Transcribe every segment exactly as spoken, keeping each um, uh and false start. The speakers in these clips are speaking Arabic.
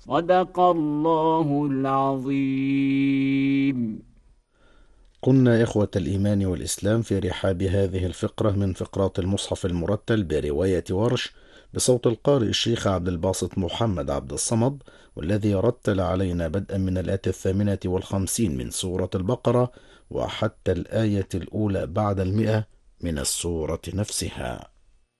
صدق الله العظيم. كنا إخوة الإيمان والإسلام في رحاب هذه الفقرة من فقرات المصحف المرتل برواية ورش بصوت القارئ الشيخ عبد الباسط محمد عبد الصمد، والذي رتل علينا بدءا من الآية الثامنة والخمسين من سورة البقرة وحتى الآية الأولى بعد المئة من السورة نفسها.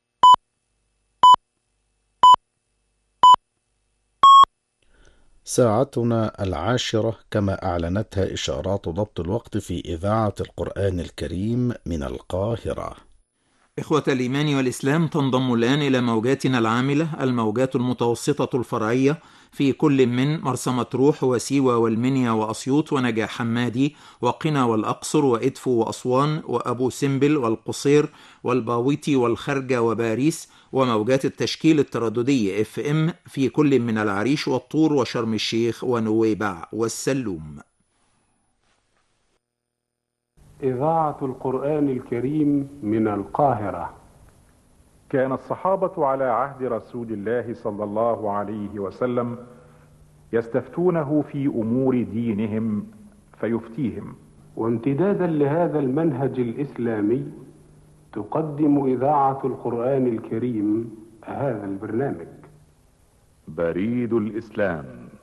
ساعتنا العاشرة كما أعلنتها إشارات ضبط الوقت في إذاعة القرآن الكريم من القاهرة. إخوة الإيمان والإسلام، تنضم الآن إلى موجاتنا العاملة الموجات المتوسطة الفرعية في كل من مرسى مطروح وسيوة والمنيا وأسيوط ونجع حمادي وقنا والأقصر وإدفو وأسوان وأبو سمبل والقصير والباويتي والخرجة وباريس، وموجات التشكيل الترددي اف ام في كل من العريش والطور وشرم الشيخ ونويبع والسلوم. إذاعة القرآن الكريم من القاهرة. كان الصحابة على عهد رسول الله صلى الله عليه وسلم يستفتونه في أمور دينهم فيفتيهم. وامتدادا لهذا المنهج الإسلامي تقدم إذاعة القرآن الكريم هذا البرنامج. بريد الإسلام،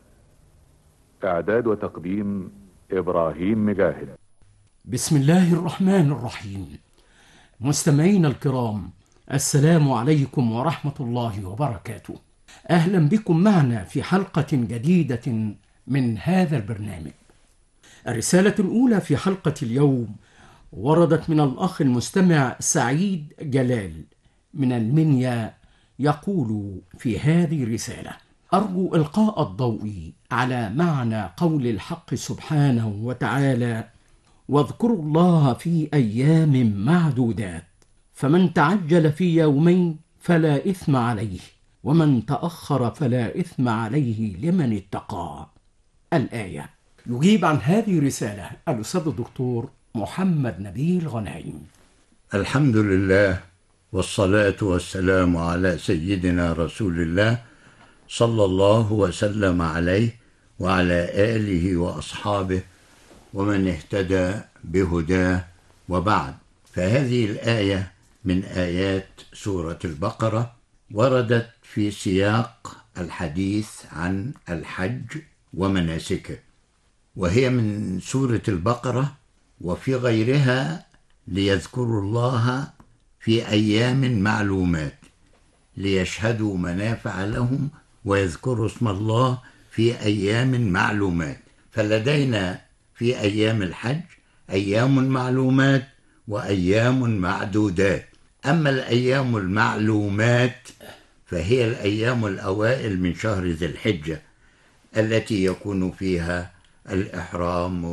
إعداد وتقديم إبراهيم مجاهد. بسم الله الرحمن الرحيم. مستمعين الكرام، السلام عليكم ورحمة الله وبركاته. أهلا بكم معنا في حلقة جديدة من هذا البرنامج. الرسالة الأولى في حلقة اليوم وردت من الأخ المستمع سعيد جلال من المنيا، يقول في هذه الرسالة: أرجو إلقاء الضوء على معنى قول الحق سبحانه وتعالى: واذكروا الله في أيام معدودات، فمن تعجل في يومين فلا إثم عليه، ومن تأخر فلا إثم عليه لمن اتقى. الآية. يجيب عن هذه الرسالة الأستاذ الدكتور محمد نبيل غنايم. الحمد لله، والصلاة والسلام على سيدنا رسول الله صلى الله وسلم عليه وعلى آله وأصحابه ومن اهتدى بهداه، وبعد. فهذه الآية من آيات سورة البقرة، وردت في سياق الحديث عن الحج ومناسكه، وهي من سورة البقرة وفي غيرها ليذكروا الله في أيام معلومات ليشهدوا منافع لهم ويذكروا اسم الله في أيام معلومات. فلدينا في أيام الحج أيام معلومات وأيام معدودات. أما الأيام المعلومات فهي الأيام الأوائل من شهر ذي الحجة التي يكون فيها الإحرام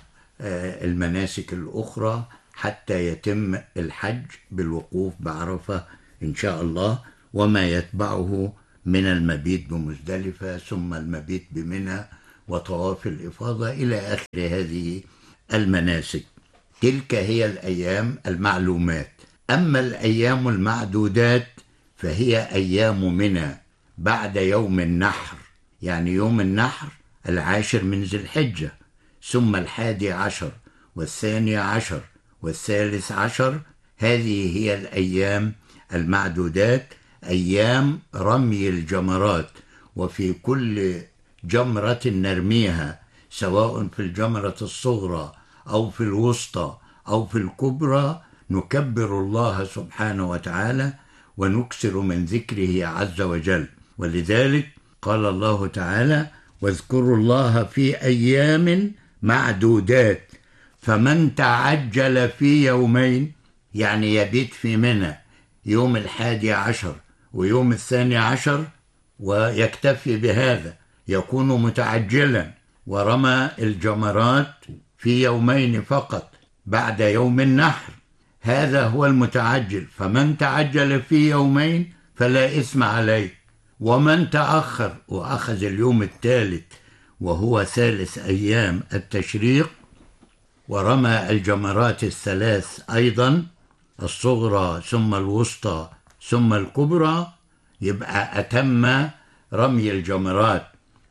والمناسك الأخرى حتى يتم الحج بالوقوف بعرفة إن شاء الله، وما يتبعه من المبيت بمزدلفة ثم المبيت بمنى وطواف الإفاضة إلى آخر هذه المناسك. تلك هي الأيام المعلومات. أما الأيام المعدودات فهي أيام منى بعد يوم النحر، يعني يوم النحر العاشر من ذي الحجة، ثم الحادي عشر والثاني عشر والثالث عشر. هذه هي الأيام المعدودات، أيام رمي الجمرات. وفي كل جمرة نرميها، سواء في الجمرة الصغرى أو في الوسطى أو في الكبرى، نكبر الله سبحانه وتعالى ونكثر من ذكره عز وجل. ولذلك قال الله تعالى: واذكروا الله في أيام معدودات، فمن تعجل في يومين، يعني يبيت في منى يوم الحادي عشر ويوم الثاني عشر ويكتفي بهذا، يكون متعجلا ورمى الجمرات في يومين فقط بعد يوم النحر. هذا هو المتعجل. فمن تعجل في يومين فلا إثم عليه، ومن تأخر وأخذ اليوم الثالث وهو ثالث أيام التشريق ورمى الجمرات الثلاث أيضا، الصغرى ثم الوسطى ثم الكبرى، يبقى أتم رمي الجمرات.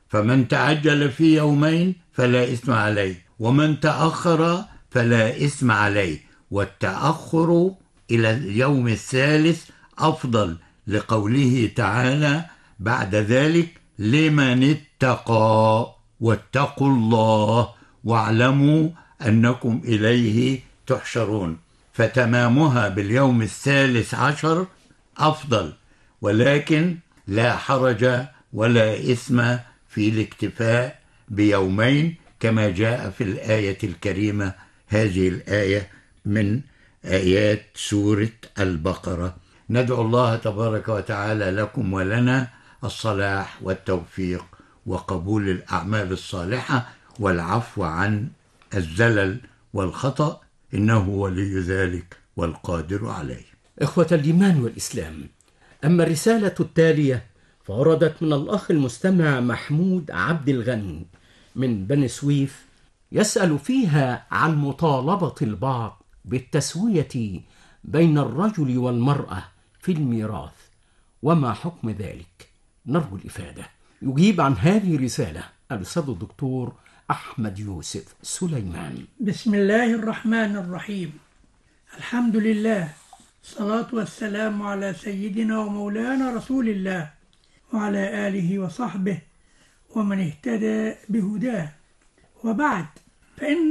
فمن تعجل في يومين فلا إثم عليه، ومن تأخر فلا إثم عليه، والتأخر إلى اليوم الثالث أفضل، لقوله تعالى بعد ذلك لمن اتقى واتقوا الله واعلموا أنكم إليه تحشرون. فتمامها باليوم الثالث عشر أفضل، ولكن لا حرج ولا إثم في الاكتفاء بيومين كما جاء في الآية الكريمة. هذه الآية من آيات سورة البقرة. ندعو الله تبارك وتعالى لكم ولنا الصلاح والتوفيق وقبول الأعمال الصالحة والعفو عن الزلل والخطأ، إنه ولي ذلك والقادر عليه. إخوة الإيمان والإسلام، أما الرسالة التالية فوردت من الأخ المستمع محمود عبد الغني من بني سويف، يسأل فيها عن مطالبة البعض بالتسوية بين الرجل والمرأة في الميراث، وما حكم ذلك؟ نرجو الإفادة. يجيب عن هذه الرسالة الأستاذ الدكتور أحمد يوسف سليمان. بسم الله الرحمن الرحيم. الحمد لله، الصلاة والسلام على سيدنا ومولانا رسول الله وعلى آله وصحبه ومن اهتدى بهداه، وبعد، فإن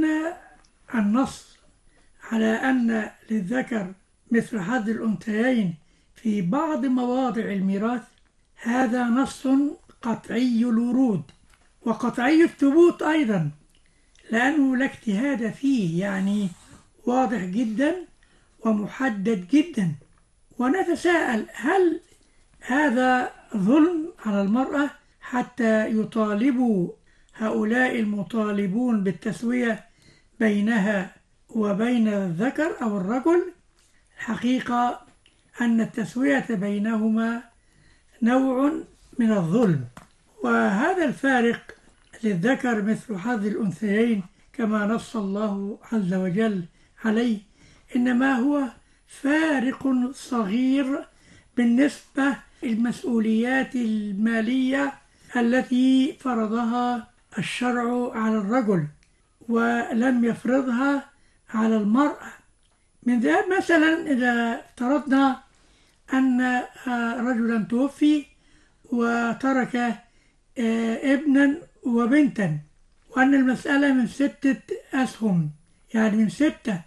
النص على أن للذكر مثل حظ الأنثيين في بعض مواضع الميراث هذا نص قطعي الورود وقطعي الثبوت أيضا، لأنه لا اجتهاد فيه، يعني واضح جدا ومحدد جدا. ونتساءل هل هذا ظلم على المرأة حتى يطالبوا هؤلاء المطالبون بالتسوية بينها وبين الذكر أو الرجل؟ الحقيقة أن التسوية بينهما نوع من الظلم، وهذا الفارق للذكر مثل حظ الأنثيين كما نص الله عز وجل عليه، إنما هو فارق صغير بالنسبة للمسؤوليات المالية التي فرضها الشرع على الرجل ولم يفرضها على المرأة. من ذلك مثلا إذا افترضنا أن رجلا توفي وترك ابنا وبنتا، وأن المسألة من ستة أسهم، يعني من ستة،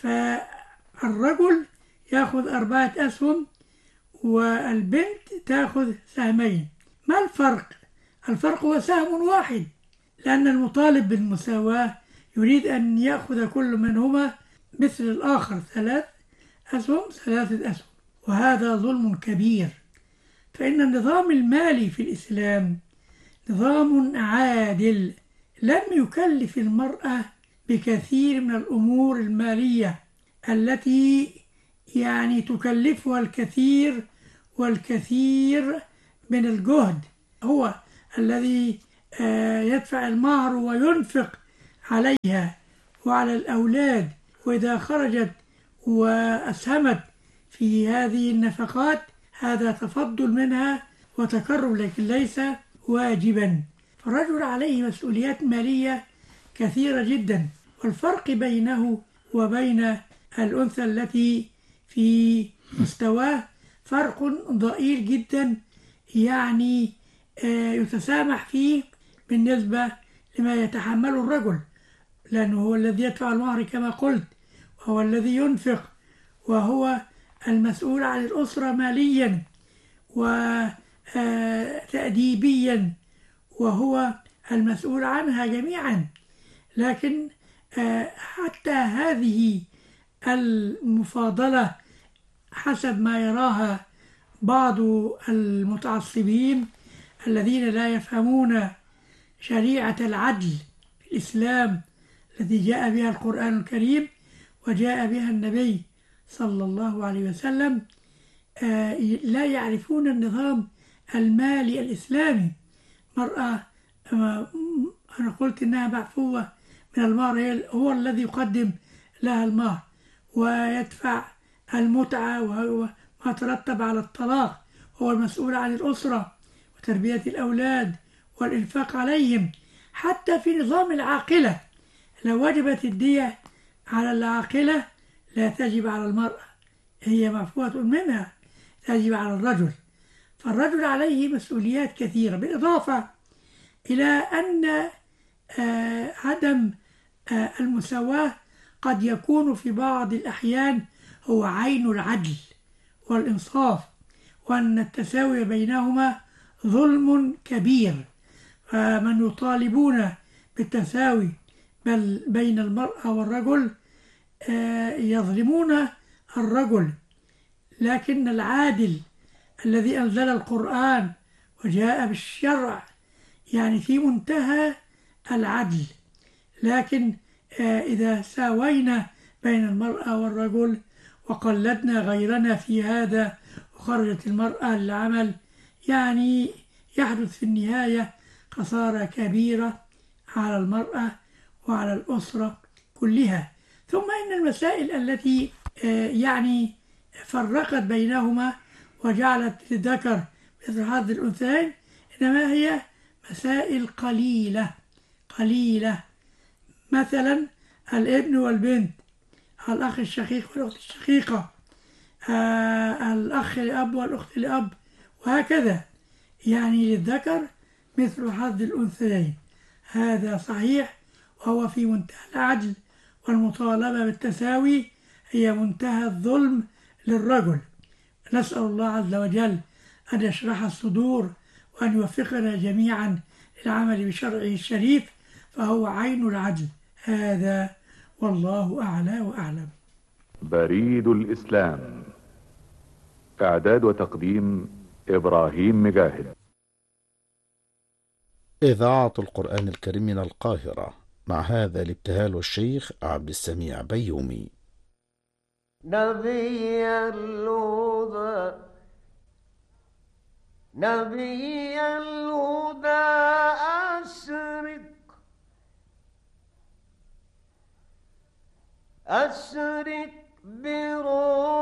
فالرجل يأخذ أربعة أسهم والبنت تأخذ سهمين. ما الفرق؟ الفرق هو سهم واحد، لأن المطالب بالمساواة يريد أن يأخذ كل منهما مثل الآخر ثلاث أسهم ثلاثة أسهم، وهذا ظلم كبير. فإن النظام المالي في الإسلام نظام عادل، لم يكلف المرأة بكثير من الأمور المالية التي يعني تكلفها الكثير والكثير من الجهد. هو الذي يدفع المهر وينفق عليها وعلى الأولاد، وإذا خرجت وأسهمت في هذه النفقات هذا تفضل منها وتكرم، لكن ليس واجبا. فالرجل عليه مسؤوليات مالية كثيرة جدا، والفرق بينه وبين الأنثى التي في مستواه فرق ضئيل جدا، يعني يتسامح فيه بالنسبة لما يتحمله الرجل، لأنه هو الذي يدفع المهر كما قلت، وهو الذي ينفق، وهو المسؤول عن الأسرة ماليا وتأديبيا، وهو المسؤول عنها جميعا. لكن حتى هذه المفاضلة حسب ما يراها بعض المتعصبين الذين لا يفهمون شريعة العدل في الإسلام الذي جاء بها القرآن الكريم وجاء بها النبي صلى الله عليه وسلم، لا يعرفون النظام المالي الإسلامي. مرأة أنا قلت إنها معفوة من المهر، هو الذي يقدم لها المهر ويدفع المتعة وهو ما ترتب على الطلاق، هو المسؤول عن الأسرة وتربية الأولاد والإنفاق عليهم، حتى في نظام العاقلة لو وجبت الدية على العاقلة لا تجب على المرأة، هي معفوة منها، تجب على الرجل. فالرجل عليه مسؤوليات كثيرة، بالإضافة إلى أن آه عدم آه المساواة قد يكون في بعض الأحيان هو عين العدل والإنصاف، وأن التساوي بينهما ظلم كبير. فمن يطالبون بالتساوي بل بين المرأة والرجل آه يظلمون الرجل، لكن العادل الذي أنزل القرآن وجاء بالشرع يعني في منتهى العدل. لكن إذا ساوينا بين المرأة والرجل وقلدنا غيرنا في هذا وخرجت المرأة للعمل، يعني يحدث في النهاية خسارة كبيرة على المرأة وعلى الأسرة كلها. ثم إن المسائل التي يعني فرقت بينهما وجعلت الذكر مثل حظ الأنثيين إنما هي مسائل قليلة قليلة، مثلا الابن والبنت، الأخ الشقيق والأخت الشقيقة، آه الأخ لأب والأخت لأب، وهكذا. يعني للذكر مثل حظ الأنثيين، هذا صحيح وهو في منتهى العدل، والمطالبة بالتساوي هي منتهى الظلم للرجل. نسأل الله عز وجل أن يشرح الصدور وأن يوفقنا جميعا للعمل بشرعه الشريف، فهو عين العدل. هذا والله أعلى وأعلم. بريد الإسلام، إعداد وتقديم إبراهيم مجاهد. إذاعة القرآن الكريم من القاهرة، مع هذا الابتهال والشيخ عبد السميع بيومي. نبي الهدى نبي الهدى أشرق أشرق برؤيا